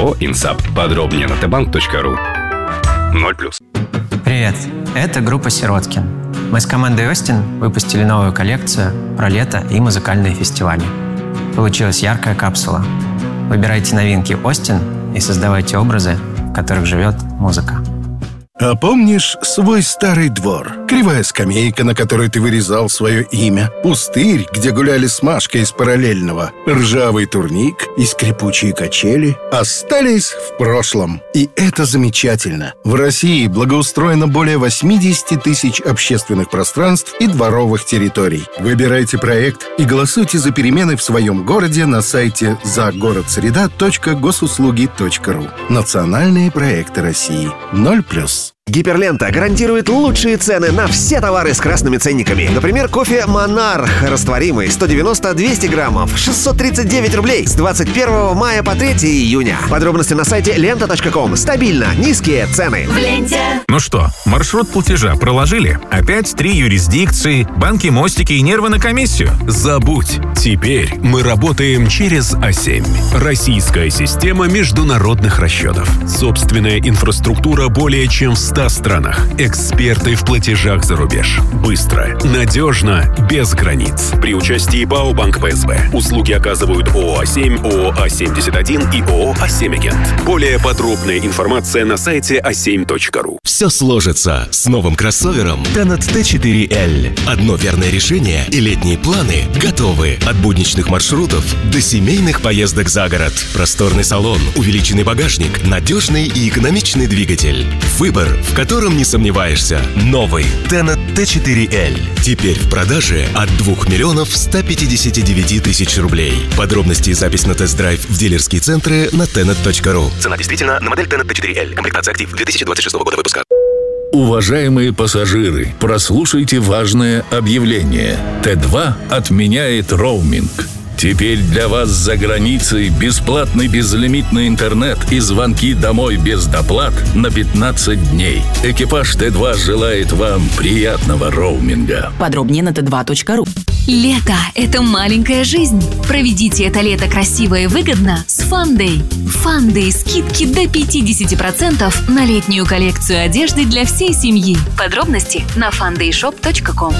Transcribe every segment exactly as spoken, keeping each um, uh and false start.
ООО «Инсап». Подробнее на тбанк точка ру. ноль плюс. Привет, это группа «Сироткин». Мы с командой «Остин» выпустили новую коллекцию про лето и музыкальные фестивали. Получилась яркая капсула. Выбирайте новинки «Остин» и создавайте образы, в которых живет музыка. А помнишь свой старый двор? Кривая скамейка, на которой ты вырезал свое имя, пустырь, где гуляли с Машкой из параллельного, ржавый турник и скрипучие качели остались в прошлом. И это замечательно. В России благоустроено более восемьдесят тысяч общественных пространств и дворовых территорий. Выбирайте проект и голосуйте за перемены в своем городе на сайте загородсреда точка госуслуги точка ру. Национальные проекты России. ноль плюс. Гиперлента гарантирует лучшие цены на все товары с красными ценниками. Например, кофе «Монарх» растворимый сто девяносто - двести граммов, шестьсот тридцать девять рублей с двадцать первого мая по третьего июня. Подробности на сайте лента точка ком. Стабильно низкие цены. В ленте. Ну что, маршрут платежа проложили? Опять три юрисдикции, банки, мостики и нервы на комиссию? Забудь. Теперь мы работаем через А семь. Российская система международных расчетов. Собственная инфраструктура более чем в ста странах. Эксперты в платежах за рубеж. Быстро, надежно, без границ. При участии БАО «Банк ПСБ». Услуги оказывают ООО «А семь», ООО «А семьдесят один» и ООО «А семь Агент». Более подробная информация на сайте а семь точка ру. Все сложится с новым кроссовером Tenet Т четыре Л. Одно верное решение и летние планы готовы. От будничных маршрутов до семейных поездок за город. Просторный салон, увеличенный багажник, надежный и экономичный двигатель. Выбор, в котором не сомневаешься. Новый Tenet Т четыре Л. Теперь в продаже от двух миллионов ста пятидесяти девяти тысяч рублей. Подробности и запись на тест-драйв в дилерские центры на тенет точка ру. Цена действительно на модель Tenet Т четыре Л. Комплектация «Актив» две тысячи двадцать шестого года выпуска. Уважаемые пассажиры, прослушайте важное объявление. Т два отменяет роуминг. Теперь для вас за границей бесплатный безлимитный интернет и звонки домой без доплат на пятнадцать дней. Экипаж Т два желает вам приятного роуминга. Подробнее на тэ два точка ру. Лето – это маленькая жизнь. Проведите это лето красиво и выгодно с Фандэй. Фандэй – скидки до пятьдесят процентов на летнюю коллекцию одежды для всей семьи. Подробности на фандэй шоп точка ком.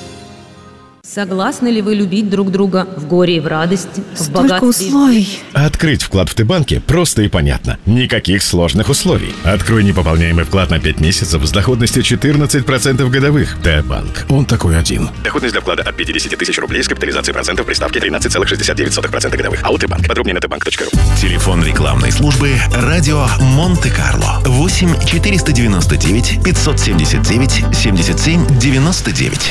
Согласны ли вы любить друг друга в горе и в радости, в Столько богатстве? условий. Открыть вклад в Т-банке просто и понятно. Никаких сложных условий. Открой непополняемый вклад на пять месяцев с доходностью четырнадцать процентов годовых. Т-банк. Он такой один. Доходность для вклада от пятидесяти тысяч рублей с капитализацией процентов при ставке тринадцать целых шестьдесят девять сотых процента годовых. АО «Т-банк». Подробнее на тэ банк точка ру. Телефон рекламной службы «Радио Монте-Карло». восемь четыреста девяносто девять пятьсот семьдесят девять семьдесят семь девяносто девять.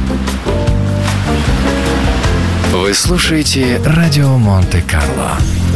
Вы слушаете «Радио Монте-Карло».